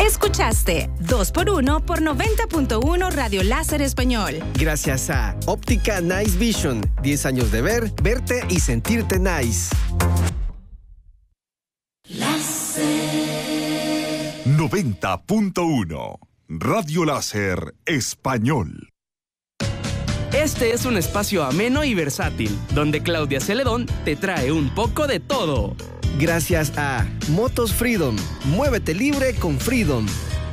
Escuchaste 2x1 por 90.1 Radio Láser Español. Gracias a Óptica Nice Vision. 10 años de ver, verte y sentirte nice. 90.1 Radio Láser Español. Este es un espacio ameno y versátil, donde Claudia Celedón te trae un poco de todo. Gracias a Motos Freedom. Muévete libre con Freedom.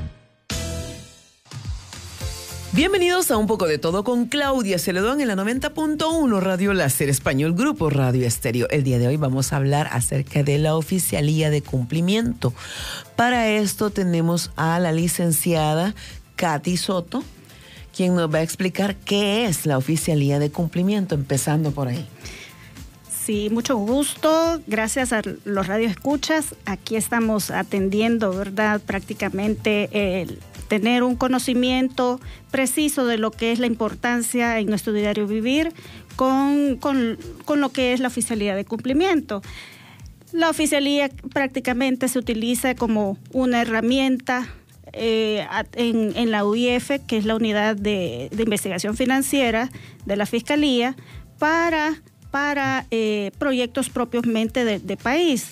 Bienvenidos a Un Poco de Todo con Claudia Celedón en la 90.1 Radio Láser Español, Grupo Radio Estéreo. El día de hoy vamos a hablar acerca de la oficialía de cumplimiento. Para esto tenemos a la licenciada Katy Soto, quien nos va a explicar qué es la oficialía de cumplimiento, empezando por ahí. Sí, mucho gusto. Gracias a los radioescuchas. Aquí estamos atendiendo, ¿verdad? Prácticamente el tener un conocimiento preciso de lo que es la importancia en nuestro diario vivir con lo que es la oficialía de cumplimiento. La oficialía prácticamente se utiliza como una herramienta en la UIF, que es la Unidad de Investigación Financiera de la Fiscalía, para proyectos propiamente de país.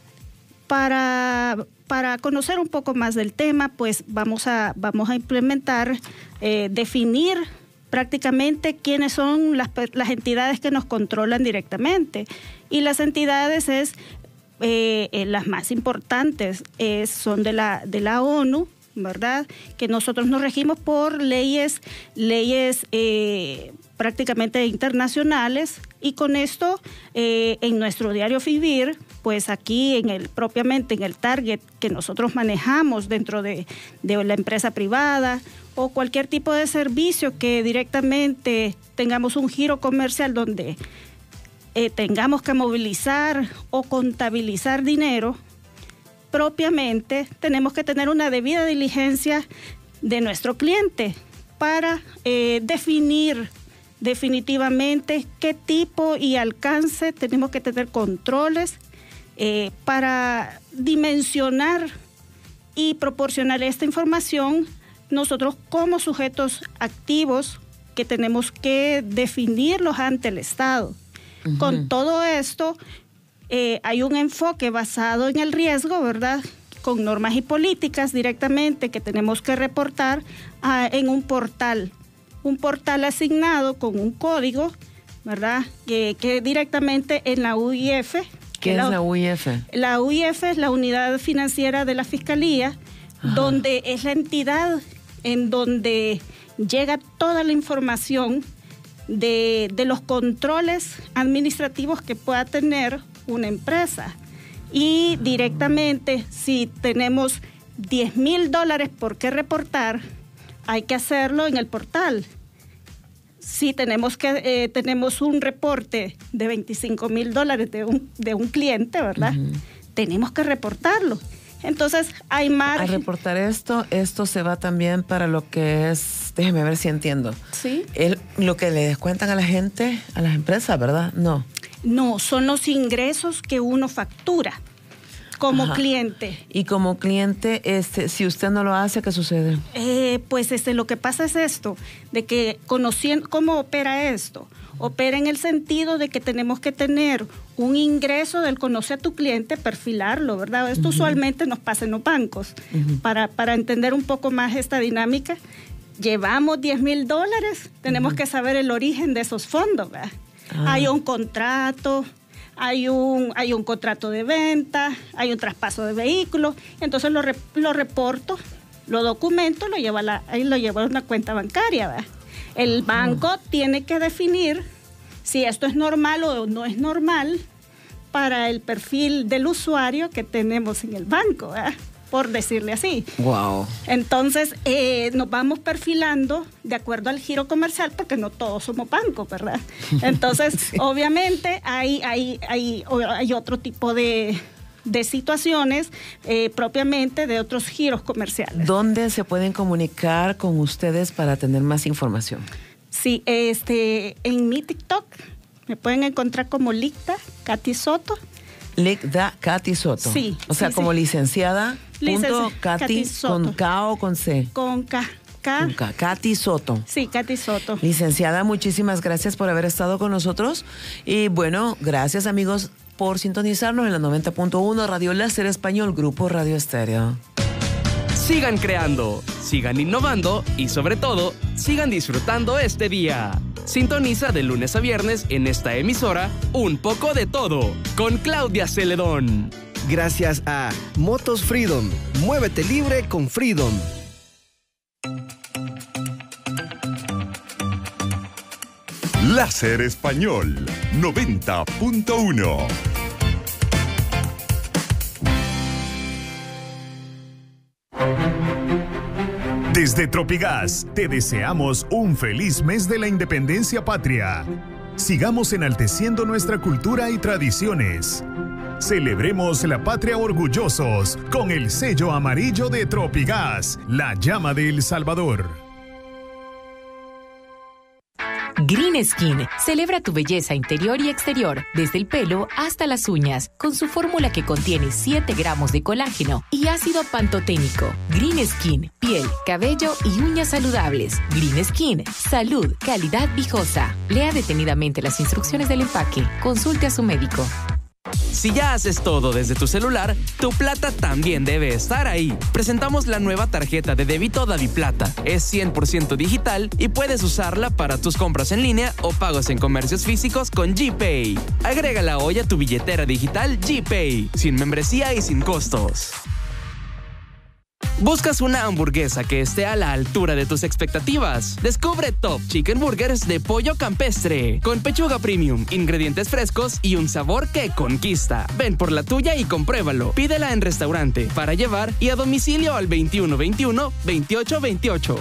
Para conocer un poco más del tema, pues vamos a implementar, definir prácticamente quiénes son las entidades que nos controlan directamente. Y las entidades las más importantes son de la ONU, ¿verdad? Que nosotros nos regimos por leyes prácticamente internacionales, y con esto en nuestro diario vivir, pues aquí propiamente en el target que nosotros manejamos dentro de la empresa privada o cualquier tipo de servicio que directamente tengamos un giro comercial donde tengamos que movilizar o contabilizar dinero, propiamente tenemos que tener una debida diligencia de nuestro cliente para definir definitivamente qué tipo y alcance tenemos que tener controles para dimensionar y proporcionar esta información nosotros como sujetos activos que tenemos que definirlos ante el Estado. Uh-huh. Con todo esto hay un enfoque basado en el riesgo, ¿verdad? Con normas y políticas directamente que tenemos que reportar en un portal asignado con un código, ¿verdad? Que directamente en la UIF. ¿Qué es la UIF? La UIF es la Unidad Financiera de la Fiscalía, ajá, donde es la entidad en donde llega toda la información de los controles administrativos que pueda tener una empresa. Y directamente, si tenemos $10,000 por qué reportar, hay que hacerlo en el portal. Si tenemos un reporte de $25,000 de un cliente, ¿verdad? Uh-huh. Tenemos que reportarlo. Entonces, hay margen. Al reportar esto se va también para lo que es, déjeme ver si entiendo. Sí. Lo que le descuentan a la gente, a las empresas, ¿verdad? No. No, son los ingresos que uno factura como, ajá, cliente. Y como cliente, si usted no lo hace, ¿qué sucede? Pues lo que pasa es esto, de que conociendo cómo opera esto, opera en el sentido de que tenemos que tener un ingreso del conoce a tu cliente, perfilarlo, ¿verdad? Esto, uh-huh, usualmente nos pasa en los bancos. Uh-huh. Para entender un poco más esta dinámica, llevamos $10,000, tenemos, uh-huh, que saber el origen de esos fondos, ¿verdad? Ah. Hay un contrato, hay un contrato de venta, hay un traspaso de vehículos, entonces lo reporto, lo documento, lo llevo a una cuenta bancaria, ¿verdad? El banco tiene que definir si esto es normal o no es normal para el perfil del usuario que tenemos en el banco, ¿verdad? Por decirle así. Wow. Entonces, nos vamos perfilando de acuerdo al giro comercial, porque no todos somos bancos, ¿verdad? Entonces, sí, obviamente, hay otro tipo de situaciones propiamente de otros giros comerciales. ¿Dónde se pueden comunicar con ustedes para tener más información? Sí, en mi TikTok me pueden encontrar como Licda Katy Soto. Licda Katy Soto. Sí. O sea, sí, como sí, licenciada Katy Soto. ¿Con K o con C? Con K. Con K. Katy Soto. Sí, Katy Soto. Licenciada, muchísimas gracias por haber estado con nosotros. Y bueno, gracias amigos por sintonizarnos en la 90.1 Radio Láser Español, Grupo Radio Estéreo. Sigan creando, sigan innovando y sobre todo, sigan disfrutando este día. Sintoniza de lunes a viernes en esta emisora Un poco de todo con Claudia Celedón. Gracias a Motos Freedom. Muévete libre con Freedom. Láser Español 90.1. Desde Tropigas te deseamos un feliz mes de la independencia patria. Sigamos enalteciendo nuestra cultura y tradiciones. Celebremos la patria orgullosos con el sello amarillo de Tropigas, la llama de El Salvador. Green Skin celebra tu belleza interior y exterior, desde el pelo hasta las uñas, con su fórmula que contiene 7 gramos de colágeno y ácido pantoténico. Green Skin, piel, cabello y uñas saludables. Green Skin, salud, calidad viejosa. Lea detenidamente las instrucciones del empaque. Consulte a su médico. Si ya haces todo desde tu celular, tu plata también debe estar ahí. Presentamos la nueva tarjeta de débito DaviPlata. Es 100% digital y puedes usarla para tus compras en línea o pagos en comercios físicos con GPay. Agrégala hoy a tu billetera digital GPay, sin membresía y sin costos. ¿Buscas una hamburguesa que esté a la altura de tus expectativas? Descubre Top Chicken Burgers de pollo campestre, con pechuga premium, ingredientes frescos y un sabor que conquista. Ven por la tuya y compruébalo. Pídela en restaurante, para llevar y a domicilio al 2121-2828.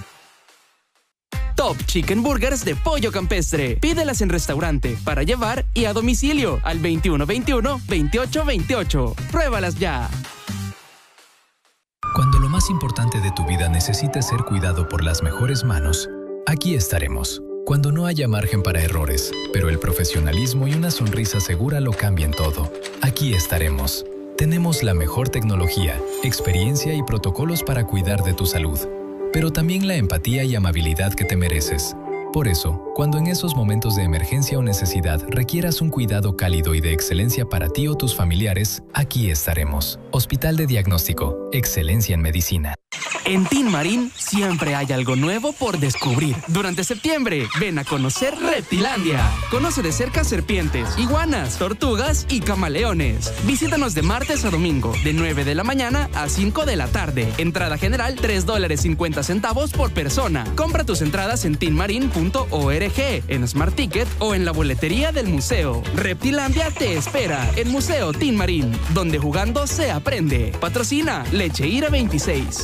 Top Chicken Burgers de pollo campestre. Pídelas en restaurante, para llevar y a domicilio al 2121-2828. Pruébalas ya. Cuando lo más importante de tu vida necesite ser cuidado por las mejores manos, aquí estaremos. Cuando no haya margen para errores, pero el profesionalismo y una sonrisa segura lo cambien todo, aquí estaremos. Tenemos la mejor tecnología, experiencia y protocolos para cuidar de tu salud, pero también la empatía y amabilidad que te mereces. Por eso, cuando en esos momentos de emergencia o necesidad requieras un cuidado cálido y de excelencia para ti o tus familiares, aquí estaremos. Hospital de Diagnóstico, excelencia en medicina. En Tin Marín siempre hay algo nuevo por descubrir. Durante septiembre, ven a conocer Reptilandia. Conoce de cerca serpientes, iguanas, tortugas y camaleones. Visítanos de martes a domingo, de 9 de la mañana a 5 de la tarde. Entrada general, $3.50 por persona. Compra tus entradas en tinmarin.org, en Smart Ticket o en la boletería del museo. Reptilandia te espera en Museo Tin Marín, donde jugando se aprende. Patrocina Leche Ira 26.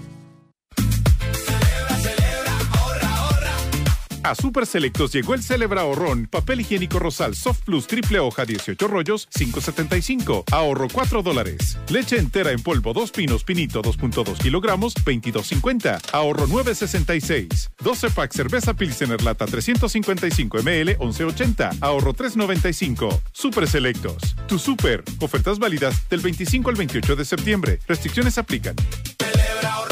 A Super Selectos llegó el Celebra Ahorrón, papel higiénico Rosal Soft Plus triple hoja 18 rollos, $5.75, ahorro $4. Leche entera en polvo 2 pinos pinito 2.2 kilogramos, $22.50, ahorro $9.66. 12 pack cerveza Pilsener lata 355 ml, $11.80, ahorro $3.95. Super Selectos, tu super. Ofertas válidas del 25 al 28 de septiembre. Restricciones aplican. Celebra Ahorrón.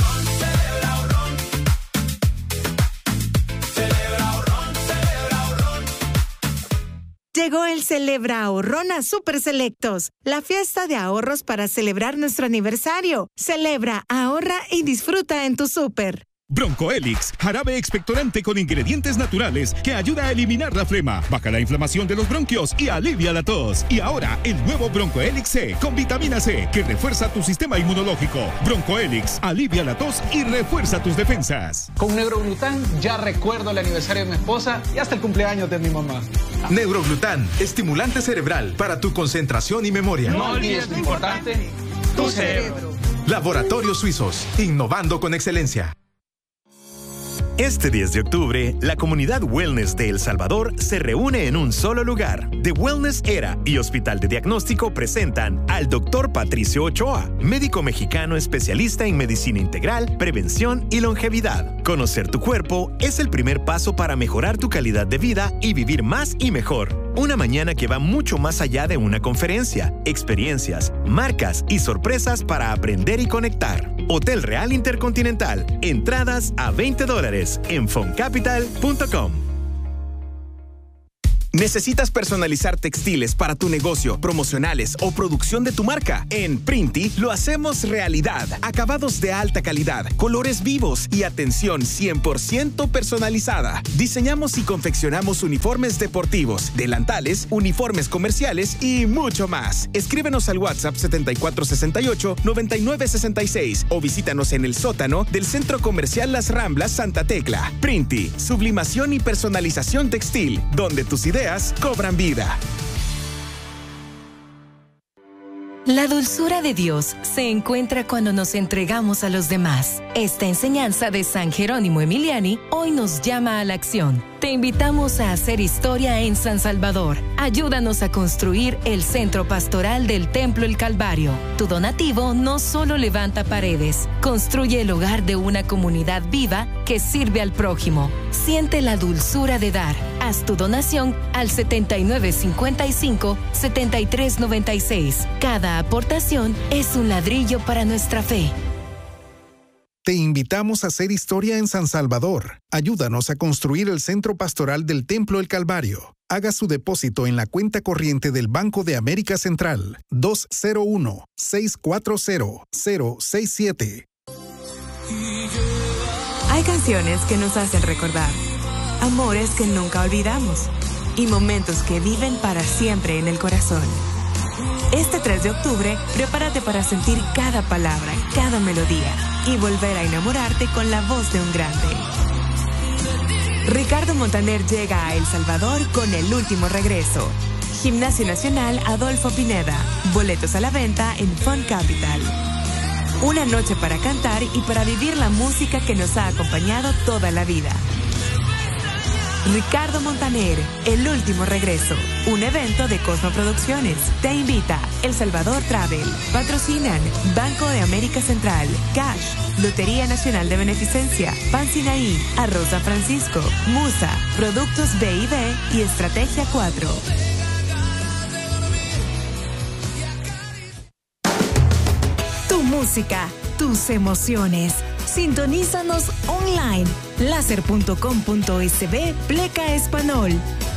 Llegó el Celebra Ahorrón a Super Selectos, la fiesta de ahorros para celebrar nuestro aniversario. Celebra, ahorra y disfruta en tu súper. Broncoelix, jarabe expectorante con ingredientes naturales que ayuda a eliminar la flema, baja la inflamación de los bronquios y alivia la tos. Y ahora, el nuevo Broncoelix C con vitamina C que refuerza tu sistema inmunológico. Broncoelix, alivia la tos y refuerza tus defensas. Con Neuroglután ya recuerdo el aniversario de mi esposa y hasta el cumpleaños de mi mamá. Neuroglután, estimulante cerebral para tu concentración y memoria. No olvides lo importante, tu cerebro. Laboratorios Suizos, innovando con excelencia. Este 10 de octubre, la comunidad Wellness de El Salvador se reúne en un solo lugar. The Wellness Era y Hospital de Diagnóstico presentan al Dr. Patricio Ochoa, médico mexicano especialista en medicina integral, prevención y longevidad. Conocer tu cuerpo es el primer paso para mejorar tu calidad de vida y vivir más y mejor. Una mañana que va mucho más allá de una conferencia. Experiencias, marcas y sorpresas para aprender y conectar. Hotel Real Intercontinental. Entradas a $20 en foncapital.com. ¿Necesitas personalizar textiles para tu negocio, promocionales o producción de tu marca? En Printi lo hacemos realidad. Acabados de alta calidad, colores vivos y atención 100% personalizada. Diseñamos y confeccionamos uniformes deportivos, delantales, uniformes comerciales y mucho más. Escríbenos al WhatsApp 7468-9966 o visítanos en el sótano del Centro Comercial Las Ramblas Santa Tecla. Printi, sublimación y personalización textil, donde tus ideas cobran vida. La dulzura de Dios se encuentra cuando nos entregamos a los demás. Esta enseñanza de San Jerónimo Emiliani hoy nos llama a la acción. Te invitamos a hacer historia en San Salvador. Ayúdanos a construir el centro pastoral del Templo El Calvario. Tu donativo no solo levanta paredes, construye el hogar de una comunidad viva que sirve al prójimo. Siente la dulzura de dar. Haz tu donación al 7955-7396. Cada aportación es un ladrillo para nuestra fe. Te invitamos a hacer historia en San Salvador. Ayúdanos a construir el centro pastoral del Templo El Calvario. Haga su depósito en la cuenta corriente del Banco de América Central 201-640-067. Hay canciones que nos hacen recordar, amores que nunca olvidamos y momentos que viven para siempre en el corazón. Este 3 de octubre, prepárate para sentir cada palabra, cada melodía y volver a enamorarte con la voz de un grande. Ricardo Montaner llega a El Salvador con El Último Regreso. Gimnasio Nacional Adolfo Pineda. Boletos a la venta en Fun Capital. Una noche para cantar y para vivir la música que nos ha acompañado toda la vida. Ricardo Montaner, El Último Regreso, un evento de Cosmo Producciones. Te invita El Salvador Travel. Patrocinan Banco de América Central, Cash, Lotería Nacional de Beneficencia, Pan Sinaí, Arroz San Francisco, Musa, Productos B&B y Estrategia 4. Tu música, tus emociones. Sintonízanos online. Láser.com.sb Pleca Español.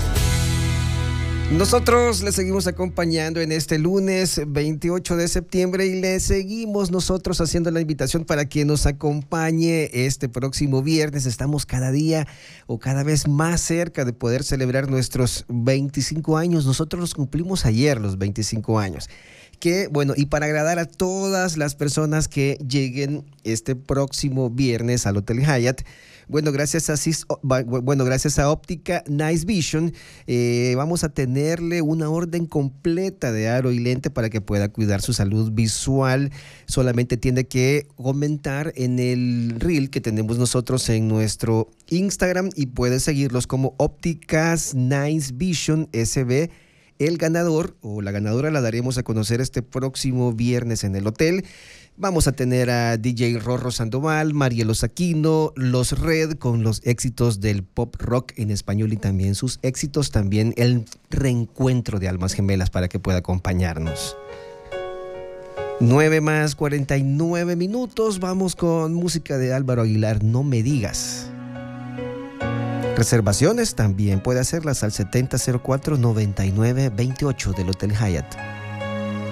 Nosotros le seguimos acompañando en este lunes 28 de septiembre y le seguimos nosotros haciendo la invitación para que nos acompañe este próximo viernes. Estamos cada día o cada vez más cerca de poder celebrar nuestros 25 años. Nosotros los cumplimos ayer, los 25 años. Que bueno, y para agradar a todas las personas que lleguen este próximo viernes al Hotel Hyatt, gracias a Óptica Nice Vision, vamos a tenerle una orden completa de aro y lente para que pueda cuidar su salud visual. Solamente tiene que comentar en el reel que tenemos nosotros en nuestro Instagram y puede seguirlos como Ópticas Nice Vision SB. El ganador o la ganadora la daremos a conocer este próximo viernes en el hotel. Vamos a tener a DJ Rorro Sandoval, Marielo Saquino, Los Red con los éxitos del pop rock en español y también sus éxitos, también el reencuentro de Almas Gemelas para que pueda acompañarnos. 9:49. Vamos con música de Álvaro Aguilar, No Me Digas. Reservaciones también puede hacerlas al 7004-9928 del Hotel Hyatt.